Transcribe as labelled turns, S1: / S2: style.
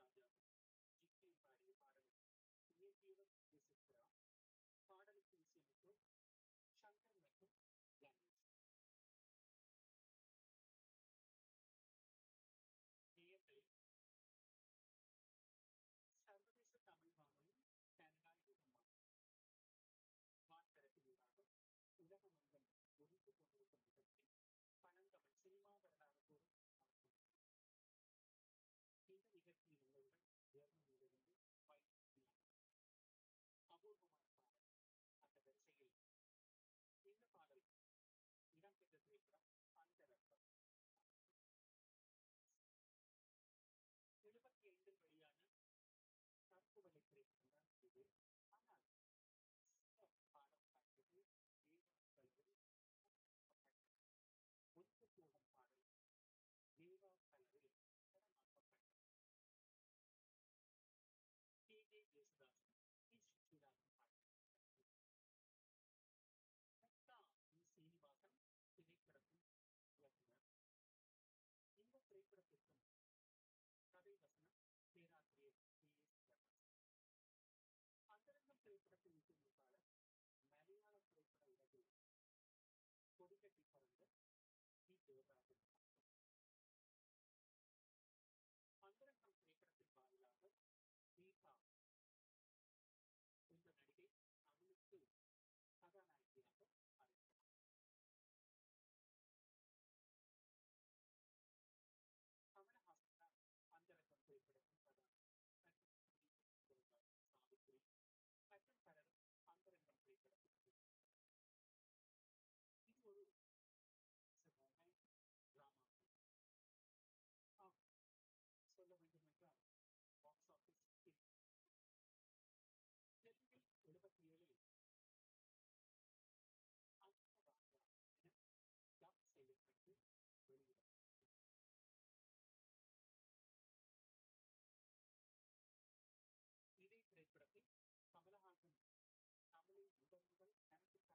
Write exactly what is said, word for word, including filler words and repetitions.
S1: ராஜா G K பாடிய பாடல். இயற்றியவர் யேசுதாஸ். பாடலுக்கு இசையமைப்பு சங்கர் மற்றும் கணேஷ். நேயர்களே, சர்வதேச தமிழ் வானொலி கனடா யுகமா வான்கரப்பினூடாக உலகமெங்கும் ஒலித்துக் கொண்டிருக்கும் நிகழ்ச்சி பழந்தமிழ் சினிமா வரலாறு கூறும் ஆகும். இந்த நிகழ்ச்சியில் உள்ளவர்கள் ஜெர்மனியிலிருந்து பயணித்து அபூர்வமான பாடல். அந்த வரிசையில் இந்த பாடல் இடம்பெற்ற திரைப்படம் அந்தரங்கம். எழுபத்தி ஐந்தில் வெளியான கருப்பு வெள்ளை திரைப்படம் தான் இது. ஆனால் சில பாடம் காட்சிகள் தேவா கலரில் ஒன்று போகும் பாடல் தேவா கலரில் படமாக்கப்பட்டது. கே ஜே யேசுதாசன் பி சுஷீலாவின் பாடல். முக்தா வி சீனிவாசன் திரைப்படத்தின் இயக்குனர். இந்த திரைப்படத்திற்கும் கதை வசனம் பேராசிரியர் பி எஸ் பிரகாஷ். அந்தரங்கம் திரைப்படத்தின் இசையமைப்பாளர் மலையாள திரைப்பட உலகில் கொடிக்கட்டி பறந்த வி தேவராஜன். அந்தரங்கம் திரைப்படத்தின் வாயிலாக தீபா என்ற நடிகை தமிழுக்கு கதாநாயகியாக அறிவித்தார். கமலஹாசன் தான் அந்தரங்கம் திரைப்படத்தின் கதாநாயகன். சாவித்ரி மற்றும் பலரும் அந்தரங்கம் திரைப்படத்தில். இது ஒரு டிராமா. சொல்ல வேண்டும் என்றால் பாக்ஸ் ஆபீஸ் தெலுங்கில் எழுபத்தி ஏழில் அந்த ராஜா என டப் செய்யப்பட்டு வெளியிடப்பட்டது. இதே திரைப்படத்தில் கமலஹாசன் தமிழில் முதல் முதல் கணக்கு